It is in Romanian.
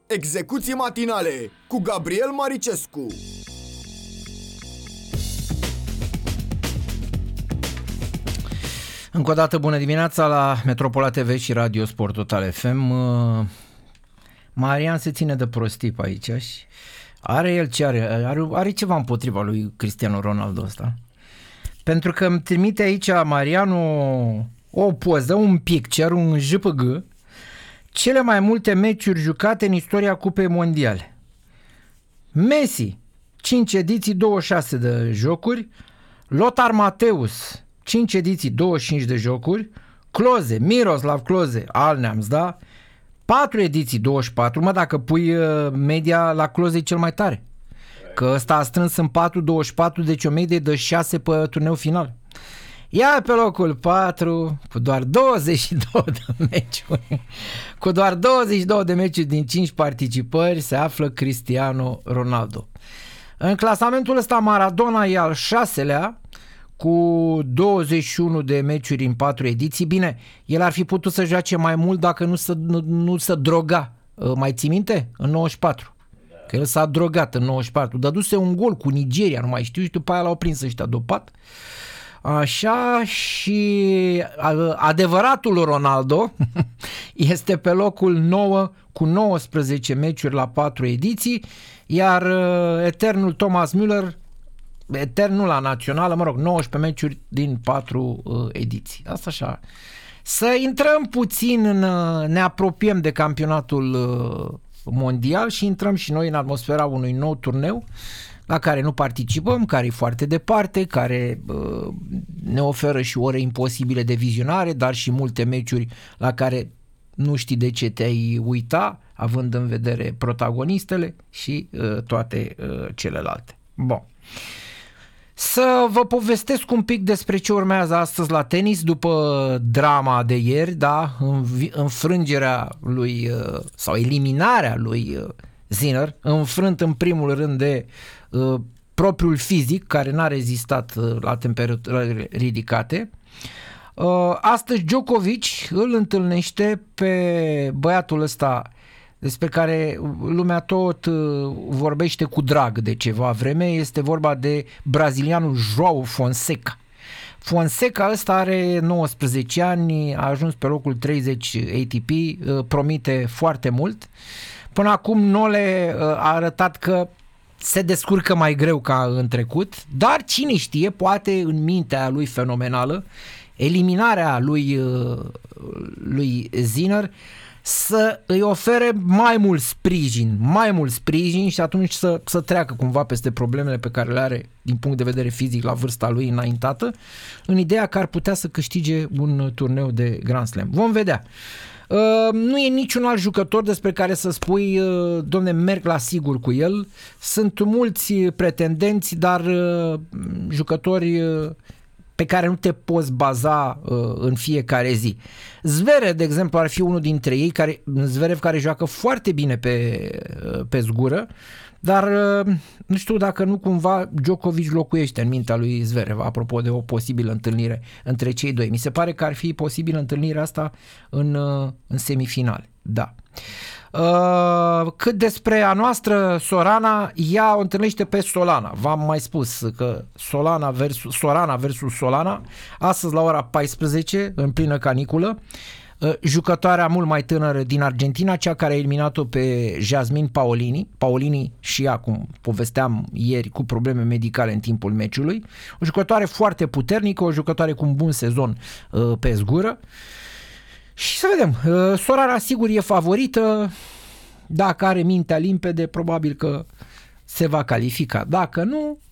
Execuții matinale cu Gabriel Maricescu. Încă o dată bună dimineața la Metropola TV și Radio Sport Total FM. Marian se ține de prostii pe aici și are el ce are ceva împotriva lui Cristiano Ronaldo ăsta. Pentru că îmi trimite aici Marian o poză, un picture, un JPG, cele mai multe meciuri jucate în istoria Cupei Mondiale. Messi, 5 ediții, 26 de jocuri. Lothar Matthäus, 5 ediții, 25 de jocuri. Klose, Miroslav Klose, al neamț, da? 4 ediții, 24. Mă, dacă pui media la Klose e cel mai tare. Că ăsta a strâns în 4-24, deci o medie de 6 pe turneu final. Ia pe locul 4 cu doar 22 de meciuri. Cu doar 22 de meciuri din 5 participări se află Cristiano Ronaldo. În clasamentul ăsta Maradona e al 6-lea cu 21 de meciuri în 4 ediții. Bine, el ar fi putut să joace mai mult dacă nu se droga. Mai ții minte? În 94. Că el s-a drogat în 94. Dăduse un gol cu Nigeria, nu mai știu, și după aia l-au prins ăștia dopat. Așa, și adevăratul Ronaldo este pe locul 9 cu 19 meciuri la 4 ediții, iar eternul Thomas Müller, eternul la națională, 19 meciuri din 4 ediții. Asta așa. Să intrăm puțin ne apropiem de campionatul mondial și intrăm și noi în atmosfera unui nou turneu la care nu participăm, care e foarte departe, care ne oferă și ore imposibile de vizionare, dar și multe meciuri la care nu știi de ce te-ai uita, având în vedere protagonistele și toate celelalte. Bun. Să vă povestesc un pic despre ce urmează astăzi la tenis după drama de ieri, da? Înfrângerea lui sau eliminarea lui Sinner, înfrânt în primul rând de propriul fizic, care n-a rezistat la temperaturi ridicate. Astăzi Djokovic îl întâlnește pe băiatul ăsta despre care lumea tot vorbește cu drag de ceva vreme. Este vorba de brazilianul João Fonseca. Fonseca ăsta are 19 ani, a ajuns pe locul 30 ATP, promite foarte mult. Până acum Nole a arătat că se descurcă mai greu ca în trecut, dar cine știe, poate în mintea lui fenomenală, eliminarea lui Sinner să îi ofere mai mult sprijin și atunci să treacă cumva peste problemele pe care le are din punct de vedere fizic la vârsta lui înaintată, în ideea că ar putea să câștige un turneu de Grand Slam. Vom vedea. Nu e niciun alt jucător despre care să spui, domne, merg la sigur cu el. Sunt mulți pretendenți, dar jucători pe care nu te poți baza în fiecare zi. Zverev, de exemplu, ar fi unul dintre ei, Zverev care joacă foarte bine pe zgură, dar nu știu dacă nu cumva Djokovic locuiește în mintea lui Zverev, apropo de o posibilă întâlnire între cei doi. Mi se pare că ar fi posibilă întâlnirea asta în semifinale. Da. Cât despre a noastră Sorana, ea o întâlnește pe Solana. V-am mai spus că Sorana versus Solana, astăzi la ora 14, în plină caniculă. Jucătoarea mult mai tânără din Argentina, cea care a eliminat-o pe Jasmine Paolini și ea, cum povesteam ieri, cu probleme medicale în timpul meciului. O jucătoare foarte puternică, o jucătoare cu un bun sezon pe zgură. Și să vedem, Sorana sigur e favorită, dacă are mintea limpede, probabil că se va califica. Dacă nu,